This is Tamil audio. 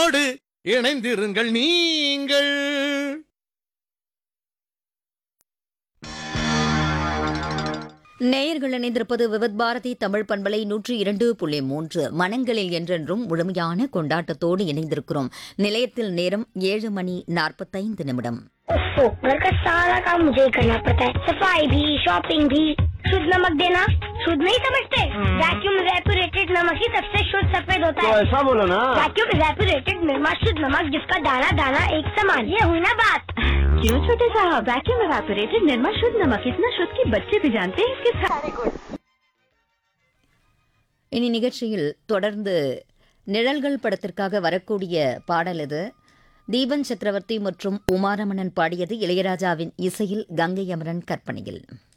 இணைந்திருங்கள் நீங்கள். நேயர்கள் இணைந்திருப்பது விவித் பாரதி தமிழ் பண்பலை 102.3 மனங்களில் என்றென்றும் முழுமையான கொண்டாட்டத்தோடு இணைந்திருக்கிறோம். நிலையத்தில் நேரம் 7:45. घर का सारा काम मुझे ही करना पड़ता है, सफाई भी, शॉपिंग भी. शुद्ध नमक देना शुद्ध नहीं समझते? वैक्यूम इवेपोरेटेड नमक ही सबसे शुद्ध सफेद होता है. तो ऐसा बोलो ना. वैक्यूम इवेपोरेटेड निर्मा शुद्ध नमक, जिसका दाना दाना एक समान. ये हुई ना बात. क्यों छोटे साहब, वैक्यूम इवेपोरेटेड निर्मा शुद्ध नमक इतना शुद्ध कि बच्चे भी जानते हैं इसके सारे. இனி நிகழ்ச்சியில் தொடர்ந்து நிழல்கள் படத்திற்காக வரக்கூடிய பாடல் இது. தீபன் சக்கரவர்த்தி மற்றும் உமாரமணன் பாடியது. இளையராஜாவின் இசையில் கங்கை அமரன் கற்பனையில்.